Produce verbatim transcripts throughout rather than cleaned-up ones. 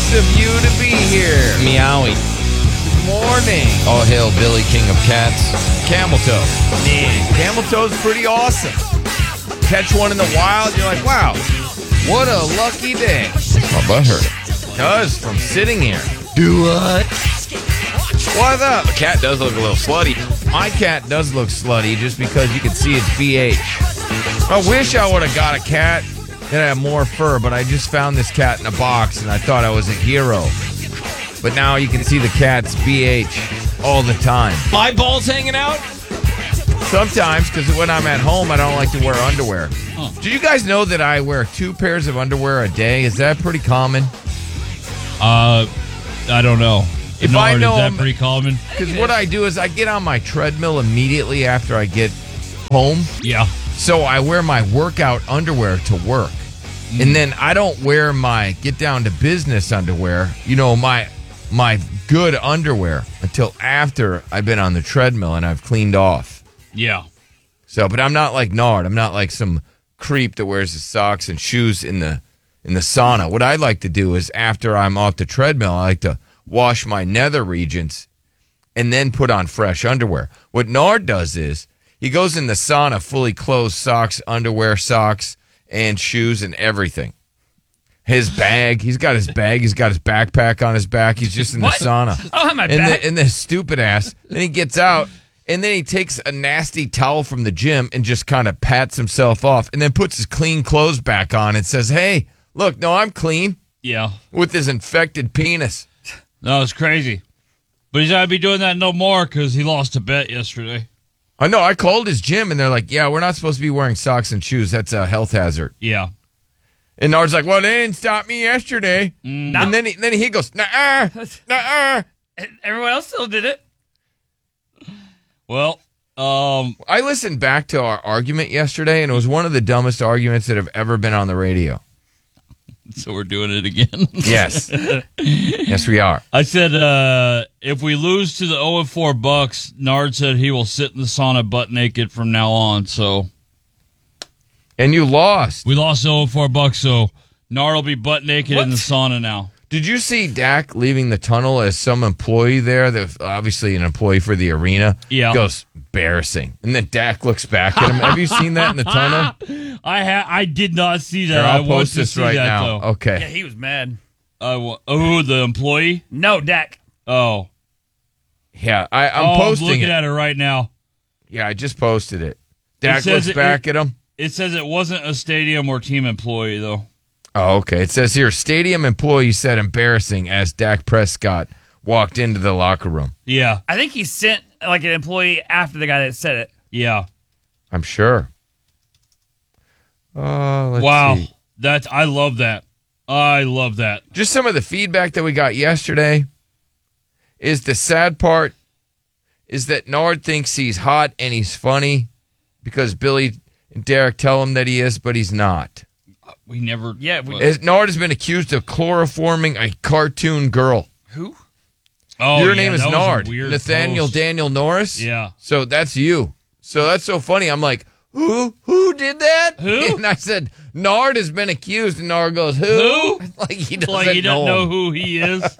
nice of you to be here. Meowie. Good morning. All hail Billy, king of cats. Camel toe. Man, camel toe's pretty awesome. Catch one in the wild, you're like, wow, what a lucky day. My butt hurt. Because from sitting here. Do what? What's up? The cat does look a little slutty. My cat does look slutty just because you can see its B H. I wish I would have got a cat that had more fur, but I just found this cat in a box and I thought I was a hero. But now you can see the cat's B H all the time. My balls hanging out? Sometimes, because when I'm at home, I don't like to wear underwear. Huh. Did you guys know that I wear two pairs of underwear a day? Is that pretty common? Uh, I don't know. If Nord, I know, is that pretty common? Because what I do is I get on my treadmill immediately after I get home. Yeah. So I wear my workout underwear to work. Mm. And then I don't wear my get down to business underwear, you know, my my good underwear until after I've been on the treadmill and I've cleaned off. Yeah. So, but I'm not like Nard. I'm not like some creep that wears his socks and shoes in the in the sauna. What I like to do is after I'm off the treadmill, I like to wash my nether regions and then put on fresh underwear. What Nard does is he goes in the sauna fully clothed, socks, underwear, socks, and shoes and everything. His bag, he's got his bag, he's got his backpack on his back. He's just in the What? sauna. I don't have my and back. The, and this stupid ass, then he gets out, and then he takes a nasty towel from the gym and just kind of pats himself off and then puts his clean clothes back on and says, hey, look, no, I'm clean. Yeah. With his infected penis. No, it's crazy. But he's got to be doing that no more because he lost a bet yesterday. I know. I called his gym, and they're like, yeah, we're not supposed to be wearing socks and shoes. That's a health hazard. Yeah. And Nard's like, well, they didn't stop me yesterday. Mm. And then he, then he goes, nah-uh, nah-uh. Everyone else still did it. Well, um, I listened back to our argument yesterday, and it was one of the dumbest arguments that have ever been on the radio. so we're doing it again. Yes. Yes, we are. I said uh, if we lose to the oh and four Bucks, Nard said he will sit in the sauna butt naked from now on. So And you lost. we lost the oh and four Bucks, so Nard will be butt naked What? in the sauna now. Did you see Dak leaving the tunnel as some employee there, that obviously an employee for the arena? Yeah. Goes, embarrassing. And then Dak looks back at him. Have you seen that in the tunnel? I ha- I did not see that. Here, I'll I want post to this see right that, now. Though. Okay. Yeah, he was mad. I wa- oh, the employee? No, Dak. Oh. Yeah, I, I'm oh, posting I'm looking it. at it right now. Yeah, I just posted it. Dak says looks it- back it- at him. It says it wasn't a stadium or team employee, though. Oh, okay. It says here, stadium employee said embarrassing as Dak Prescott walked into the locker room. Yeah. I think he sent like an employee after the guy that said it. Yeah. I'm sure. Uh, let's wow. see. That's I love that. I love that. Just some of the feedback that we got yesterday is the sad part is that Nard thinks he's hot and he's funny because Billy and Derek tell him that he is, but he's not. We never. Yeah, we- As Nard has been accused of chloroforming a cartoon girl. Who? Oh, Your yeah, name is that was a Nard. weird Nathaniel post. Daniel Norris? Yeah. So that's you. So that's so funny. I'm like, who? Who did that? Who? And I said, Nard has been accused. And Nard goes, who? Who? Like he doesn't, Like you don't know, know him. who he is.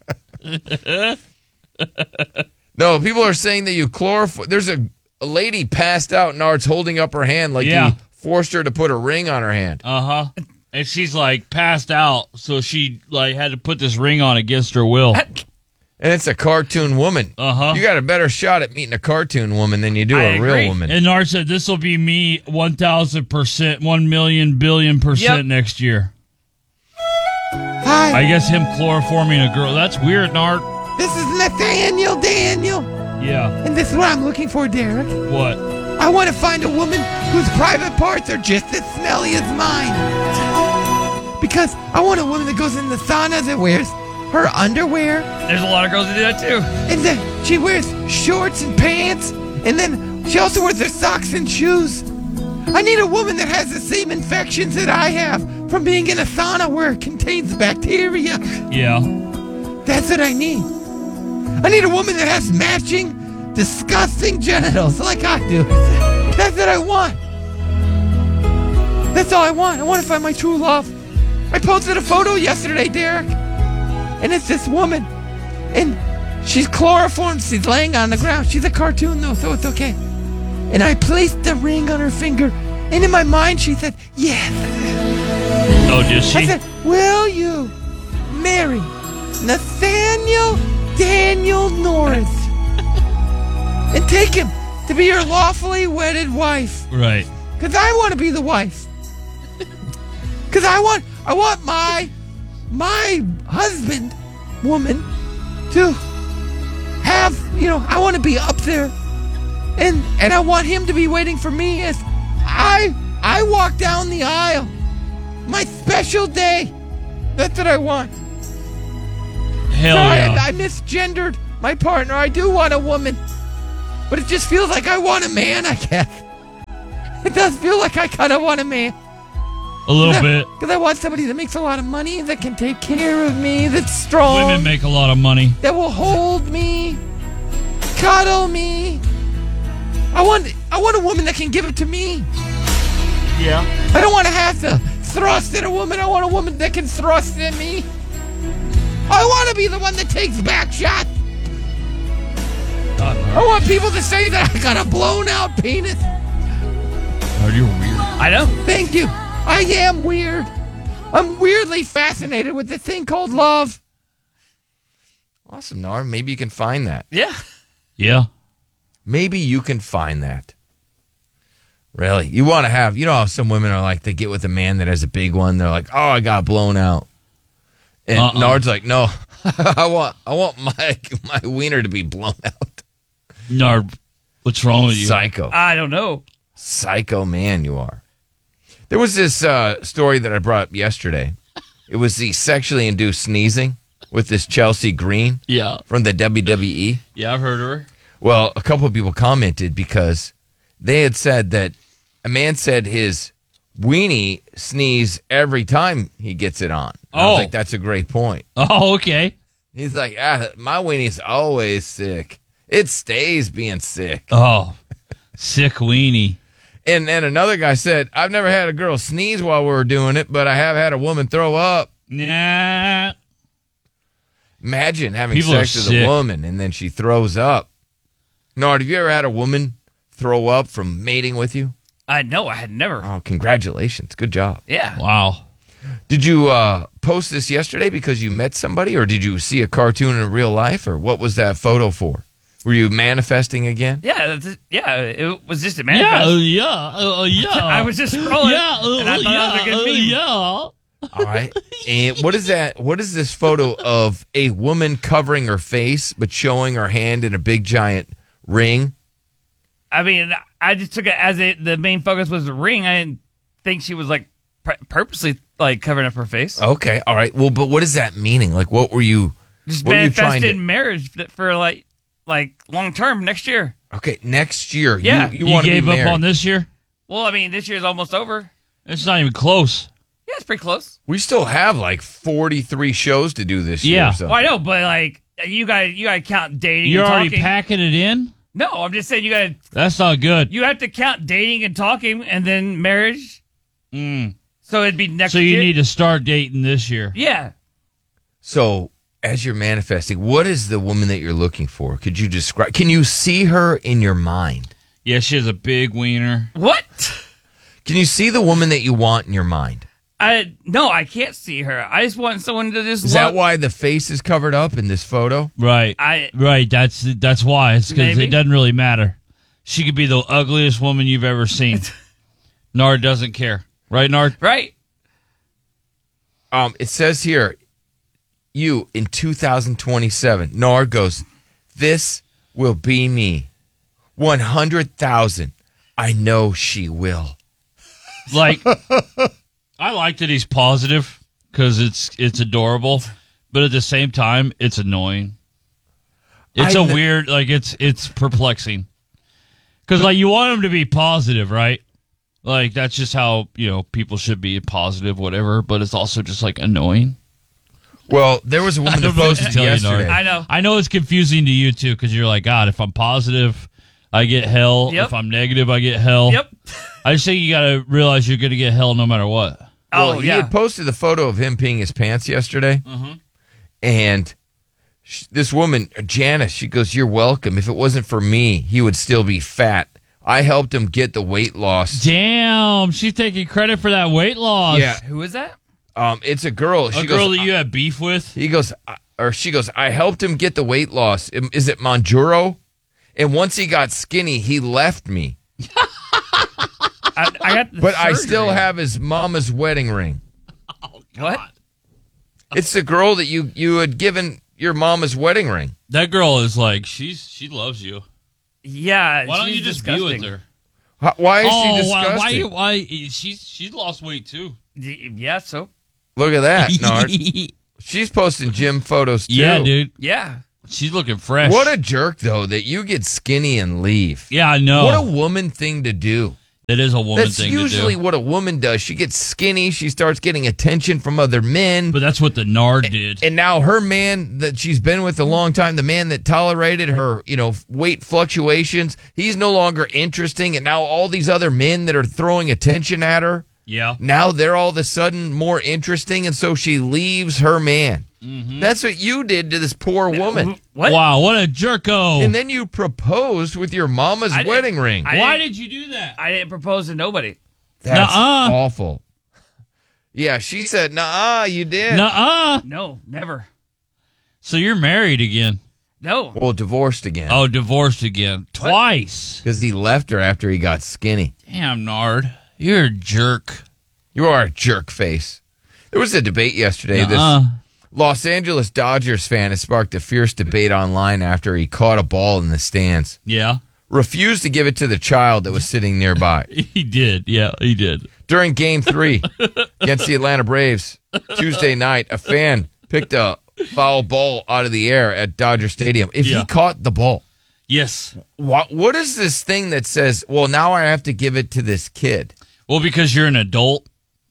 No, people are saying that you chloroform. There's a, a lady passed out. Nard's holding up her hand like Yeah. he forced her to put a ring on her hand. Uh huh. And she's like passed out, so she like had to put this ring on against her will. And it's a cartoon woman. Uh huh. You got a better shot at meeting a cartoon woman than you do I a real agree. woman. And Nard said this will be me one thousand percent, one million billion percent Yep. next year. Hi, I guess him chloroforming a girl. That's weird, Nard. this is Nathaniel Daniel. Yeah. And this is what I'm looking for, Derek. What? I want to find a woman whose private parts are just as smelly as mine. Because I want a woman that goes in the sauna that wears her underwear, There's a lot of girls that do that too. and then she wears shorts and pants, and then she also wears her socks and shoes. I need a woman that has the same infections that I have from being in a sauna where it contains bacteria. Yeah. That's what I need. I need a woman that has matching, disgusting genitals like I do. That's what I want. That's all I want. I want to find my true love. I posted a photo yesterday, Derek. and it's this woman, and she's chloroformed. She's laying on the ground. She's a cartoon, though, so it's okay. And I placed the ring on her finger, and in my mind, she said, yes. Oh, did she? I said, will you marry Nathaniel Daniel Norris and take him to be your lawfully wedded wife? Right. Because I want to be the wife. Because I want, I want my, my husband, woman, to have, you know, I want to be up there, and and I want him to be waiting for me as I, I walk down the aisle. My special day. That's what I want. Hell Sorry, yeah. I, I misgendered my partner. I do want a woman, but it just feels like I want a man, I guess. It does feel like I kind of want a man. A little bit. Because I want somebody that makes a lot of money, that can take care of me, that's strong, Women make a lot of money. that will hold me, cuddle me. I want, I want a woman that can give it to me. Yeah. I don't want to have to thrust at a woman. I want a woman that can thrust at me. I want to be the one that takes back shots. I want people to say that I got a blown out penis. Oh, you're weird. I know. Thank you. I am weird. I'm weirdly fascinated with this thing called love. Awesome, Nar. Maybe you can find that. Yeah. Yeah. Maybe you can find that. Really? You want to have, you know how some women are like, they get with a man that has a big one. They're like, oh, I got blown out. And Uh-uh. Nard's like, no, I want I want my my wiener to be blown out. Nard, what's wrong with you? Psycho. I don't know. Psycho man you are. There was this uh, story that I brought up yesterday. It was the sexually induced sneezing with this Chelsea Green Yeah. from the W W E. Yeah, I've heard of her. Well, a couple of people commented because they had said that a man said his weenie sneeze every time he gets it on. And I was Oh. like, that's a great point. Oh, okay. He's like, ah, my weenie's always sick. It stays being sick. Oh, sick weenie. And then another guy said, I've never had a girl sneeze while we were doing it, but I have had a woman throw up. Nah. Imagine having People sex are with sick. a woman and then she throws up. Nard, have you ever had a woman throw up from mating with you? I know. I had never. Oh, congratulations. Good job. Yeah. Wow. Did you uh, post this yesterday because you met somebody, or did you see a cartoon in real life, or what was that photo for? Were you manifesting again? Yeah. That's it. Yeah. It was just a Yeah, manifest. uh, yeah, uh, uh, yeah. I was just scrolling. Yeah, uh, and I thought yeah, it was a good uh, meme. yeah. All right. And what is that? What is this photo of a woman covering her face but showing her hand in a big giant ring? I mean, I just took it as it, the main focus was the ring. I didn't think she was like pur- purposely like covering up her face. Okay. All right. Well, but what is that meaning? Like, what were you? Just what were you trying manifested to? marriage th- for like like long term next year. Okay, next year. Yeah. You, you, You want to gave be up married. on this year? Well, I mean, this year's almost over. It's not even close. Yeah, it's pretty close. We still have like forty-three shows to do this Yeah. year. So. Well, I know, but like you got to you got to count dating. You're and already talking. packing it in? No, I'm just saying you got to That's not good. you have to count dating and talking and then marriage. Mm. So it'd be next So you year. need to start dating this year. Yeah. So, as you're manifesting, what is the woman that you're looking for? Could you describe? Can you see her in your mind? Yeah, she has a big wiener. What? Can you see the woman that you want in your mind? I no, I can't see her. I just want someone to just Is love. that why the face is covered up in this photo? Right. I Right. That's that's why. It's because Maybe. it doesn't really matter. She could be the ugliest woman you've ever seen. Nard doesn't care. Right, Nard? right? Um, it says here, you in two thousand twenty-seven. Nard goes, this will be me. one hundred thousand. I know she will. Like, I like that he's positive because it's it's adorable, but at the same time, it's annoying. It's I a kn- weird, like it's it's perplexing. Because like you want him to be positive, right? Like that's just how you know people should be positive, whatever. But it's also just like annoying. Well, there was a woman that don't know what to posted tell you, yesterday. Nard. I know. I know it's confusing to you too because you're like, God, if I'm positive, I get hell. Yep. If I'm negative, I get hell. Yep. I just think you got to realize you're going to get hell no matter what. Well, Oh he yeah. had posted the photo of him peeing his pants yesterday. Mm-hmm. And sh- this woman, Janice, she goes, "You're welcome. If it wasn't for me, he would still be fat. I helped him get the weight loss." Damn, she's taking credit for that weight loss. Yeah. Who is that? Um, it's a girl. A She girl goes, that you have beef with? He goes, uh, or she goes, "I helped him get the weight loss. Im- Is it Monjuro? And once he got skinny, he left me. I, I got the But I surgery. still have his mama's wedding ring." What? It's the girl that you, you had given your mama's wedding ring. That girl is like, she's she loves you. Yeah. Why don't she's you just disgusting. be with her? How- Why is oh, she why, disgusting? why? Why? She's she's lost weight too. D- Yeah. So. Look at that, Nard. She's posting gym photos too. Yeah, dude. Yeah. She's looking fresh. What a jerk, though, that you get skinny and leave. yeah, I know. What a woman thing to do. that is a woman That's thing usually to do. what a woman does. She gets skinny. She starts getting attention from other men. But that's what the Nard did. And now her man that she's been with a long time, the man that tolerated her, you know, weight fluctuations, he's no longer interesting. And now all these other men that are throwing attention at her, yeah. now they're all of a sudden more interesting. And so she leaves her man. Mm-hmm. That's what you did to this poor woman. What? Wow, what a jerko. And then you proposed with your mama's I didn't- wedding ring. I Why didn't- did you do that? I didn't propose to nobody. That's Nuh-uh. awful. Yeah, she said, "Nah, you did." Nuh-uh. No, never. So you're married again. No. Well, divorced again. Oh, divorced again. Twice. Because he left her after he got skinny. Damn, Nard. You're a jerk. You are a jerk face. There was a debate yesterday. Uh-uh. This Los Angeles Dodgers fan has sparked a fierce debate online after he caught a ball in the stands. Yeah. Refused to give it to the child that was sitting nearby. He did. Yeah, he did. During game three against the Atlanta Braves Tuesday night, a fan picked a foul ball out of the air at Dodger Stadium. If Yeah. he caught the ball, Yes. what, what is this thing that says, well, now I have to give it to this kid? Well, because you're an adult.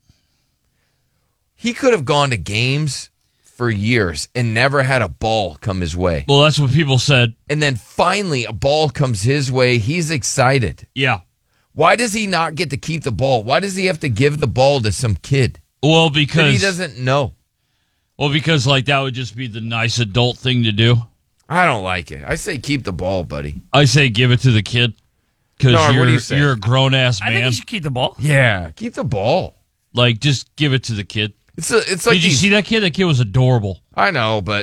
He could have gone to games for years and never had a ball come his way. Well, that's what people said. And then finally a ball comes his way. He's excited. Yeah. Why does he not get to keep the ball? Why does he have to give the ball to some kid Well, that because he doesn't know? well, because like that would just be the nice adult thing to do. I don't like it. I say keep the ball, buddy. I say give it to the kid because Nard, what you're do you say? you're a grown ass I think man. you should keep the ball. Yeah, keep the ball. Like just give it to the kid. It's a, it's like Did you these- see that kid? That kid was adorable. I know, but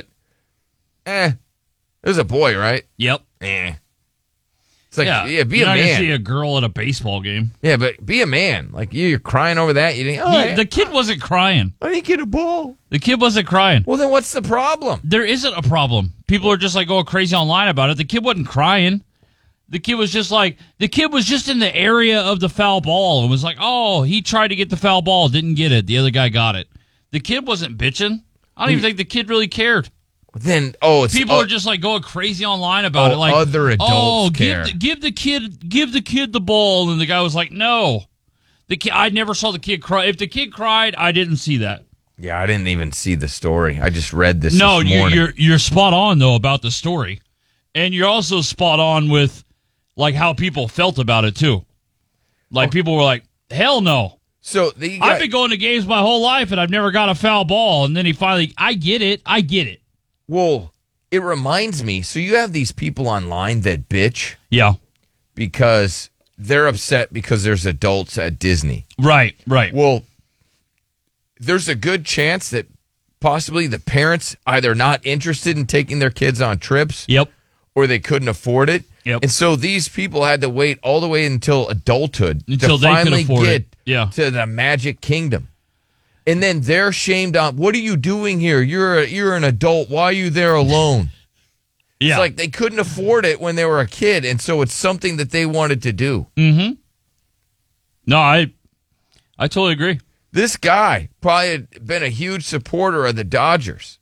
eh, there's a boy, right? Yep. Eh. It's like yeah. yeah, be You're a not gonna see man. a girl at a baseball game. Yeah, but be a man. Like you, you're crying over that. You think, oh, He- the kid wasn't crying. I didn't get a ball. The kid wasn't crying. Well, then what's the problem? There isn't a problem. People are just like going crazy online about it. The kid wasn't crying. The kid was just like, the kid was just in the area of the foul ball and was like, oh, he tried to get the foul ball, didn't get it. The other guy got it. The kid wasn't bitching. I don't even think the kid really cared. Then oh, it's People oh, are just like going crazy online about Oh, it. Like other adults oh, care. give the, give the kid, give the kid the ball, and the guy was like, no. The kid, I never saw the kid cry. If the kid cried, I didn't see that. yeah. I didn't even see the story. I just read this. No, this you're, morning. you're you're spot on though about the story, and you're also spot on with like how people felt about it too. Like people were like, "Hell no." So the I've been going to games my whole life and I've never got a foul ball. And then he finally, I get it, I get it. well, it reminds me. So you have these people online that bitch Yeah, because they're upset because there's adults at Disney. right, right. Well, there's a good chance that possibly the parents either not interested in taking their kids on trips Yep. or they couldn't afford it. Yep. And so these people had to wait all the way until adulthood Until to they could finally afford get it. Yeah. to the Magic Kingdom. And then they're shamed on, what are you doing here? You're a, you're an adult. Why are you there alone? Yeah. It's like they couldn't afford it when they were a kid, and so it's something that they wanted to do. mm-hmm. No, I, I totally agree. This guy probably had been a huge supporter of the Dodgers.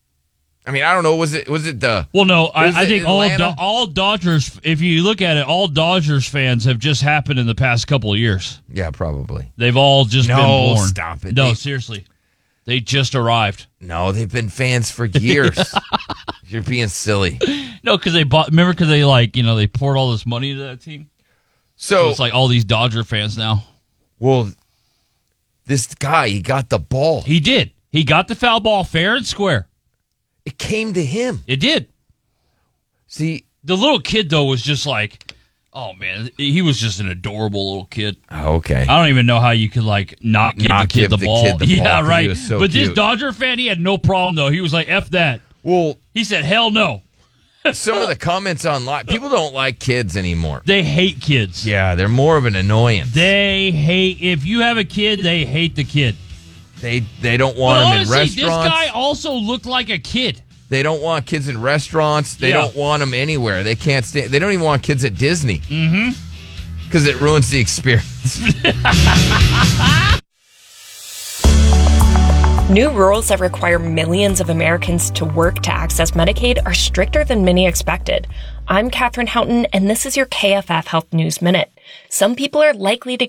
I mean, I don't know. Was it was it the Well, no, I, Was I it think all Atlanta? Do- all Dodgers. If you look at it, all Dodgers fans have just happened in the past couple of years. yeah, probably. They've all just No, been born. stop it. No, They- seriously, they just arrived. No, they've been fans for years. You're being silly. No, because they bought. Remember, because they like you know they poured all this money into that team. So So, it's like all these Dodger fans now. well, this guy, he got the ball. He did. He got the foul ball fair and square. It came to him. It did. See, The little kid, though, was just like, oh, man, he was just an adorable little kid. oh, okay. I don't even know how you could, like, not give Not the kid give the the ball. kid the ball, yeah, 'cause he right. was so but this cute. Dodger fan, he had no problem, though. He was like, F that. Well, He said, hell no. some of the comments online, people don't like kids anymore. They hate kids. Yeah, they're more of an annoyance. They hate, if you have a kid, they hate the kid. They they don't But want them in honestly, this restaurants. guy also looked like a kid. They don't want kids in restaurants. They Yeah. don't want them anywhere. They can't stay. They don't even want kids at Disney. Mm-hmm. Because it ruins the experience. New rules that require millions of Americans to work to access Medicaid are stricter than many expected. I'm Katherine Houghton, and this is your K F F Health News Minute. Some people are likely to